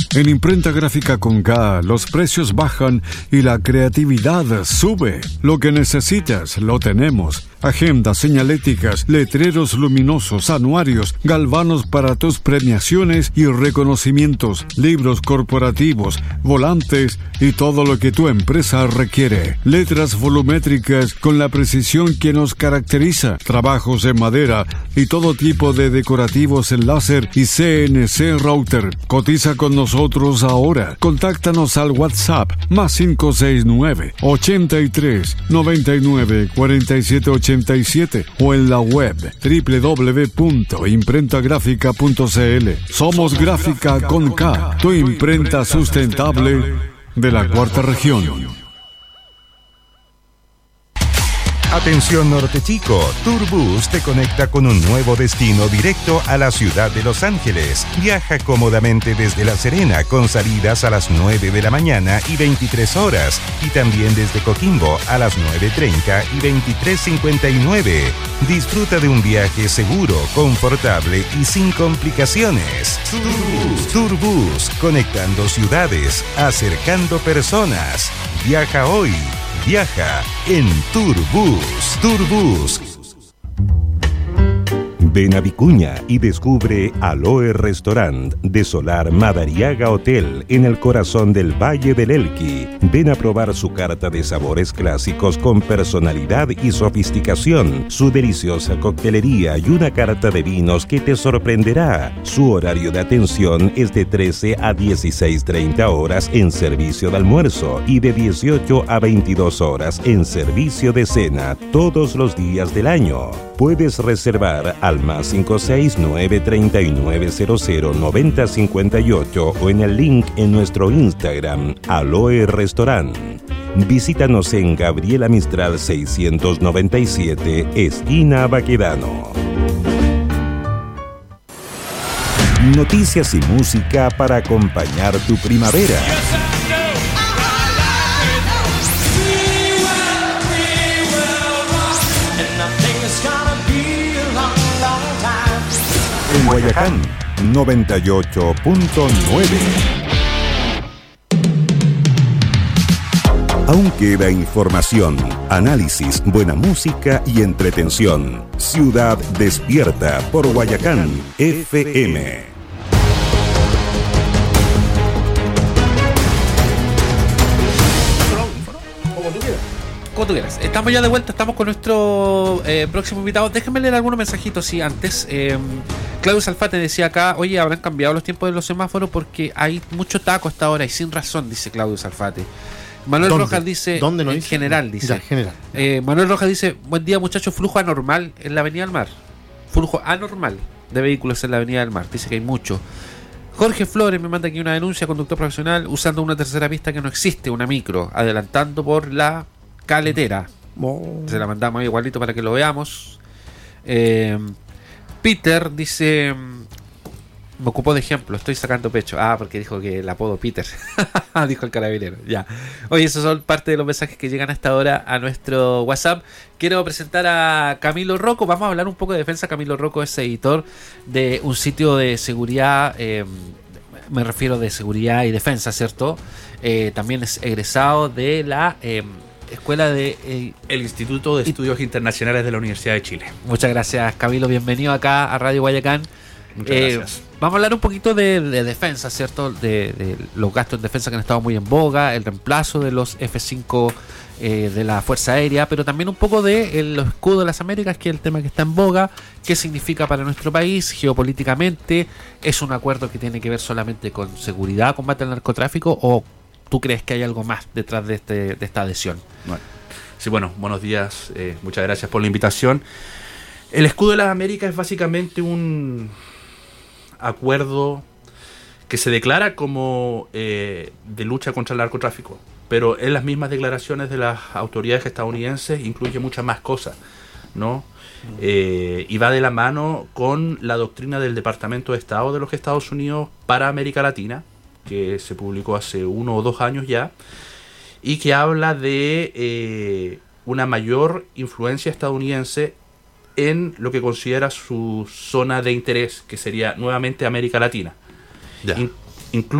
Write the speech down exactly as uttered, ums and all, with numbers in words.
En Imprenta Gráfica con K, los precios bajan y la creatividad sube. Lo que necesitas, lo tenemos. Agendas, señaléticas, letreros luminosos, anuarios, galvanos para tus premiaciones y reconocimientos, libros corporativos, volantes y todo lo que tu empresa requiere. Letras volumétricas con la precisión que nos caracteriza. Trabajos en madera y todo tipo de decorativos en láser y C N C router. Cotiza con nosotros ahora. Contáctanos al WhatsApp más cinco seis nueve, ochenta y tres, noventa y nueve, cuarenta y siete ochenta y siete o en la web doble u doble u doble u punto imprenta gráfica punto c l. Somos Gráfica con K, tu imprenta sustentable de la cuarta región. Atención Norte Chico, Tourbus te conecta con un nuevo destino directo a la ciudad de Los Ángeles. Viaja cómodamente desde La Serena con salidas a las nueve de la mañana y veintitrés horas y también desde Coquimbo a las nueve treinta y veintitrés cincuenta y nueve. Disfruta de un viaje seguro, confortable y sin complicaciones. Tourbus, Tourbus, conectando ciudades, acercando personas. Viaja hoy. Viaja en Tourbus. Tourbus. Ven a Vicuña y descubre Aloe Restaurant de Solar Madariaga Hotel en el corazón del Valle del Elqui. Ven a probar su carta de sabores clásicos con personalidad y sofisticación, su deliciosa coctelería y una carta de vinos que te sorprenderá. Su horario de atención es de trece a dieciséis treinta horas en servicio de almuerzo y de dieciocho a veintidós horas en servicio de cena todos los días del año. Puedes reservar al más cinco seis nueve tres nueve cero cero nueve cero cinco ocho o en el link en nuestro Instagram, Aloe Restaurant. Visítanos en Gabriela Mistral seiscientos noventa y siete, esquina Baquedano. Noticias y música para acompañar tu primavera. En Guayacán, noventa y ocho punto nueve. Aún queda información, análisis, buena música y entretención. Ciudad Despierta por Guayacán F M. Como tú quieras. Estamos ya de vuelta, estamos con nuestro eh, próximo invitado. Déjenme leer algunos mensajitos, sí, antes. Eh, Claudio Salfate decía acá, oye, habrán cambiado los tiempos de los semáforos porque hay mucho taco hasta ahora y sin razón, dice Claudio Salfate. Manuel ¿Dónde? Rojas dice, ¿Dónde no en dice? general, dice. Ya, general. Eh, Manuel Rojas dice, buen día muchachos, flujo anormal en la Avenida del Mar. Flujo anormal de vehículos en la Avenida del Mar. Dice que hay mucho. Jorge Flores me manda aquí una denuncia, conductor profesional, usando una tercera pista que no existe, una micro, adelantando por la caletera. Oh. Se la mandamos igualito para que lo veamos. Eh, Peter dice, me ocupó de ejemplo, estoy sacando pecho. Ah, porque dijo que el apodo Peter. Dijo el carabinero. Ya. Oye, esos son parte de los mensajes que llegan hasta ahora a nuestro WhatsApp. Quiero presentar a Camilo Rocco. Vamos a hablar un poco de defensa. Camilo Rocco es editor de un sitio de seguridad. Eh, me refiero de seguridad y defensa, ¿cierto? Eh, también es egresado de la eh, Escuela de... Eh, el Instituto de Estudios Internacionales de la Universidad de Chile. Muchas gracias, Camilo. Bienvenido acá a Radio Guayacán. Muchas eh, gracias. Vamos a hablar un poquito de, de defensa, ¿cierto? De, de los gastos en defensa que han estado muy en boga, el reemplazo de los F cinco eh, de la Fuerza Aérea, pero también un poco de el, los escudos de las Américas, que es el tema que está en boga, qué significa para nuestro país geopolíticamente. ¿Es un acuerdo que tiene que ver solamente con seguridad, combate al narcotráfico, o tú crees que hay algo más detrás de, este, de esta adhesión? Bueno, sí, bueno, buenos días, eh, muchas gracias por la invitación. El escudo de las Américas es básicamente un acuerdo que se declara como eh, de lucha contra el narcotráfico, pero en las mismas declaraciones de las autoridades estadounidenses incluye muchas más cosas, ¿no? Eh, y va de la mano con la doctrina del Departamento de Estado de los Estados Unidos para América Latina, que se publicó hace uno o dos años ya, y que habla de eh, una mayor influencia estadounidense en lo que considera su zona de interés, que sería nuevamente América Latina. Ya. In,